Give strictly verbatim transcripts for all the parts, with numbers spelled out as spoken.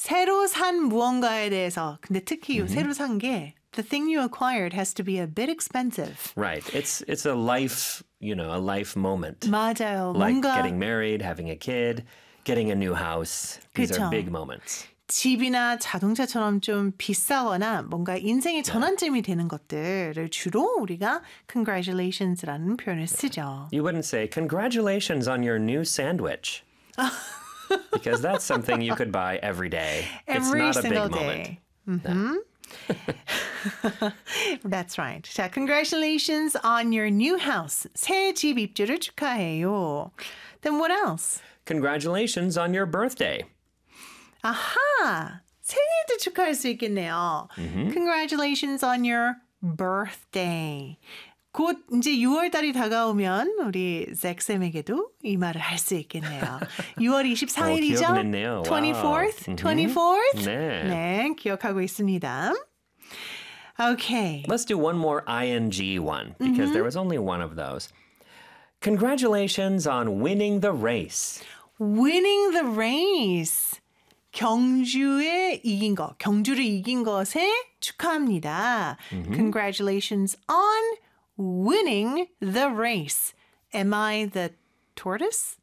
새로 산 무언가에 대해서 근데 특히 mm-hmm. 새로 산 게 the thing you acquired has to be a bit expensive. Right. It's it's a life, you know, a life moment. 맞아요. Like 뭔가 getting married, having a kid, getting a new house. These 그쵸. are big moments. 집이나 자동차처럼 좀 비싸거나 뭔가 인생의 전환점이 되는 것들을 주로 우리가 congratulations라는 표현을 쓰죠. You wouldn't say congratulations on your new sandwich. Because that's something you could buy every day. Every it's not single a big day. moment. Mm-hmm. No. That's right. 자, congratulations on your new house. 새 집 입주를 축하해요. Then what else? Congratulations on your birthday. 아하! 생일도 축하할 수 있겠네요. Mm-hmm. Congratulations on your birthday. 곧 이제 유월 달이 다가오면 우리 잭쌤에게도 이 말을 할 수 있겠네요. 유월 이십사일이죠? 어, 기억났네요. twenty-fourth? Mm-hmm. twenty-fourth? 네. 네, 기억하고 있습니다. Okay. Let's do one more ing one because mm-hmm. there was only one of those. Congratulations on winning the race. Winning the race. 경주에 이긴 거, 경주를 이긴 것에 축하합니다. Mm-hmm. Congratulations on winning the race. Am I the tortoise?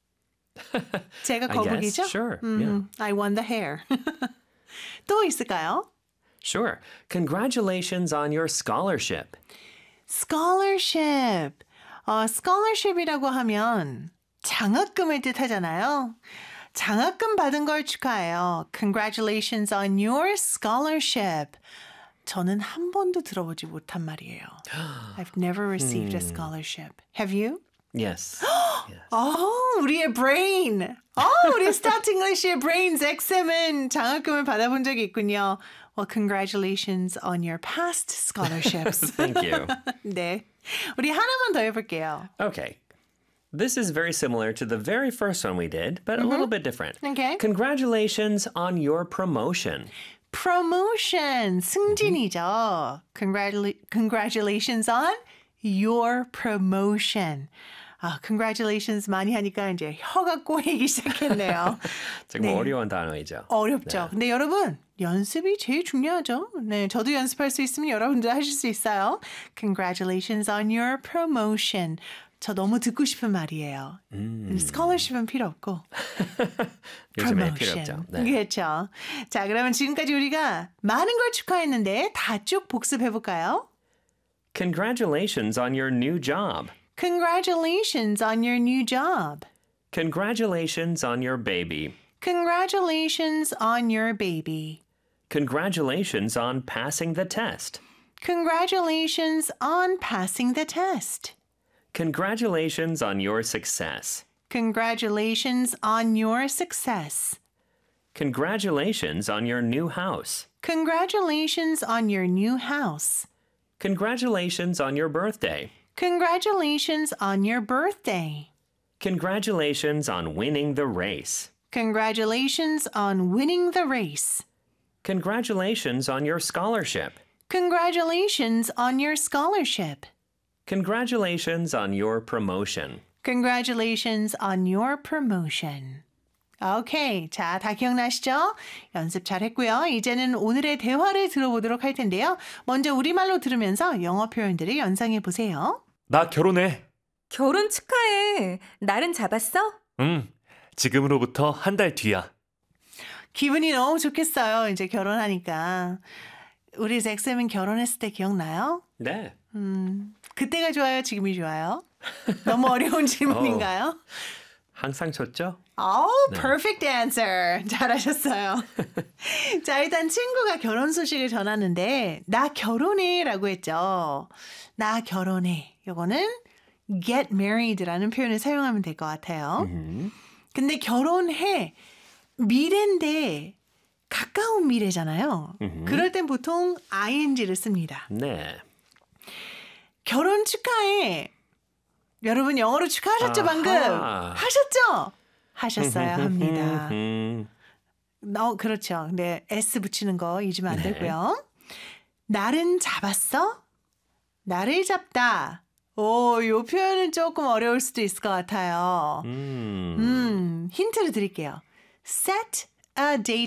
제가 거북이죠? I guess, sure. Mm-hmm. Yeah. I won the hare. 또 있을까요? Sure. Congratulations on your scholarship. Scholarship. 어, scholarship이라고 하면 장학금을 뜻하잖아요. 장학금 받은 걸 축하해요. Congratulations on your scholarship. 저는 한 번도 들어보지 못한 말이에요. I've never received a scholarship. Have you? Yes. yes. 어, 우리의 brain. 어, 우리 Start English의 brain 잭쌤은 장학금을 받아본 적이 있군요. Well, congratulations on your past scholarships. Thank you. 네. 우리 하나만 더 해볼게요. Okay. This is very similar to the very first one we did, but mm-hmm. a little bit different. Okay. Congratulations on your promotion. Promotion, 승진이죠. Mm-hmm. Congratula- congratulations on your promotion. 아, congratulations 많이 하니까 이제 혀가 꼬이기 시작했네요. 정말 네. 어려운 단어이죠. 어렵죠. 네. 근데 여러분, 연습이 제일 중요하죠. 네, 저도 연습할 수 있으면 여러분도 하실 수 있어요. Congratulations on your promotion. 저 너무 듣고 싶은 말이에요. 음. 스콜러십은 필요 없고. 요즘에 필요 없죠. 네. 그렇죠. 자, 그러면 지금까지 우리가 많은 걸 축하했는데 다 쭉 복습해볼까요? Congratulations on your new job. Congratulations on your new job. Congratulations on your baby. Congratulations on your baby. Congratulations on passing the test. Congratulations on passing the test. Congratulations on your success. Congratulations on your success. Congratulations on your new house. Congratulations on your new house. Congratulations on your birthday. Congratulations on your birthday. Congratulations on winning the race. Congratulations on winning the race. Congratulations on your scholarship. Congratulations on your scholarship. Congratulations on your promotion. Congratulations on your promotion. 오케이. 자, 다 기억나시죠? 연습 잘했고요. 이제는 오늘의 대화를 들어보도록 할 텐데요. 먼저 우리말로 들으면서 영어 표현들을 연상해 보세요. 나 결혼해. 결혼 축하해. 날은 잡았어? 응. 지금으로부터 한 달 뒤야. 기분이 너무 좋겠어요. 이제 결혼하니까. 우리 잭쌤은 결혼했을 때 기억나요? 네. 음, 그때가 좋아요? 지금이 좋아요? 너무 어려운 질문인가요? 항상 좋죠? Oh, perfect answer. 잘하셨어요. 자, 일단 친구가 결혼 소식을 전하는데 나 결혼해 라고 했죠. 나 결혼해. 이거는 get married라는 표현을 사용하면 될 것 같아요. Mm-hmm. 근데 결혼해. 미래인데 가까운 미래잖아요. Mm-hmm. 그럴 땐 보통 ing를 씁니다. 네. 결혼 축하해. 여러분 영어로 축하하셨죠, 방금? 아하. 하셨죠? 하셨어야 합니다. 음. 어, 그렇죠. 근데 S 붙이는 거 잊으면 안 네. 되고요. 날은 잡았어? 날을 잡다. 오, 이 표현은 조금 어려울 수도 있을 것 같아요. 음. 음, 힌트를 드릴게요. Set a date